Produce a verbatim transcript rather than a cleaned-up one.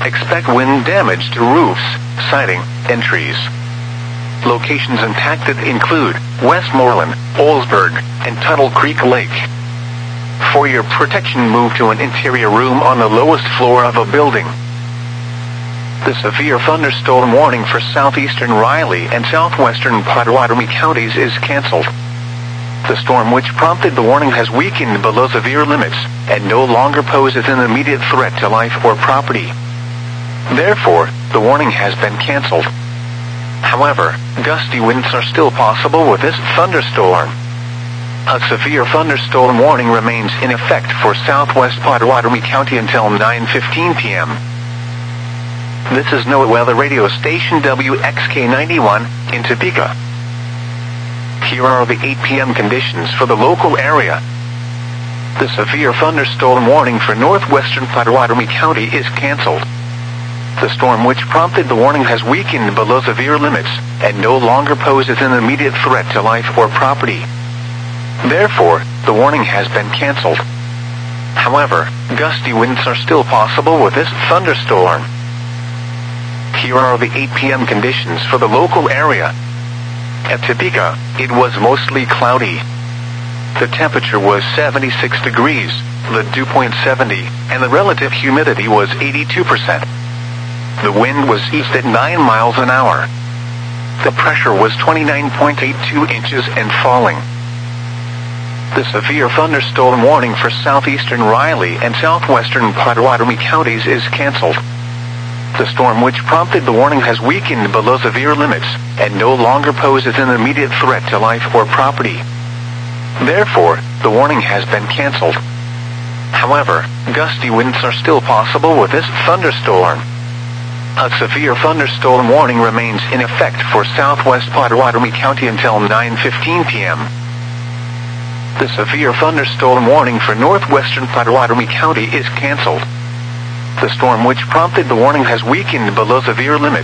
Expect wind damage to roofs, siding, and trees. Locations impacted include Westmoreland, Oldsburg, and Tuttle Creek Lake. For your protection, move to an interior room on the lowest floor of a building. The severe thunderstorm warning for southeastern Riley and southwestern Potawatomi counties is canceled. The storm which prompted the warning has weakened below severe limits and no longer poses an immediate threat to life or property. Therefore, the warning has been canceled. However, gusty winds are still possible with this thunderstorm. A severe thunderstorm warning remains in effect for southwest Potawatomi County until nine fifteen p m This is NOAA Weather Radio Station W X K ninety-one in Topeka. Here are the eight p m conditions for the local area. The severe thunderstorm warning for northwestern Potawatomi County is canceled. The storm which prompted the warning has weakened below severe limits and no longer poses an immediate threat to life or property. Therefore, the warning has been canceled. However, gusty winds are still possible with this thunderstorm. Here are the eight p m conditions for the local area. At Topeka, it was mostly cloudy. The temperature was seventy-six degrees, the dew point seventy, and the relative humidity was eighty-two percent. The wind was east at nine miles an hour. The pressure was twenty-nine point eight two inches and falling. The severe thunderstorm warning for southeastern Riley and southwestern Potawatomi counties is canceled. The storm which prompted the warning has weakened below severe limits and no longer poses an immediate threat to life or property. Therefore, the warning has been canceled. However, gusty winds are still possible with this thunderstorm. A severe thunderstorm warning remains in effect for southwest Potawatomi County until nine fifteen p m The severe thunderstorm warning for northwestern Potawatomi County is canceled. The storm which prompted the warning has weakened below severe limits